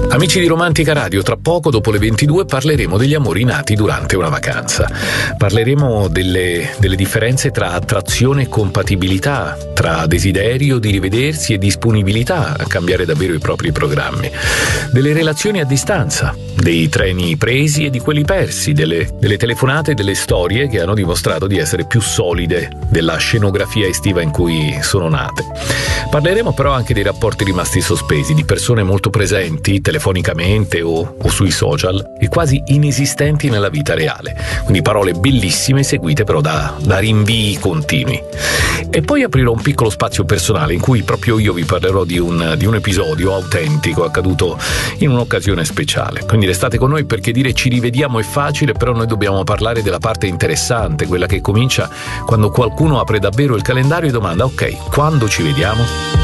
Amici di Romantica Radio, tra poco, dopo le 22, parleremo degli amori nati durante una vacanza. Parleremo delle differenze tra attrazione e compatibilità, tra desiderio di rivedersi e disponibilità a cambiare davvero i propri programmi, delle relazioni a distanza, dei treni presi e di quelli persi, delle telefonate e delle storie che hanno dimostrato di essere più solide della scenografia estiva in cui sono nate. Parleremo però anche dei rapporti rimasti sospesi, di persone molto presenti telefonicamente o sui social e quasi inesistenti nella vita reale, quindi parole bellissime seguite però da rinvii continui. E poi aprirò un piccolo spazio personale in cui proprio io vi parlerò di un episodio autentico accaduto in un'occasione speciale. Quindi restate con noi, perché dire ci rivediamo è facile, però noi dobbiamo parlare della parte interessante, quella che comincia quando qualcuno apre davvero il calendario e domanda: ok, quando ci vediamo?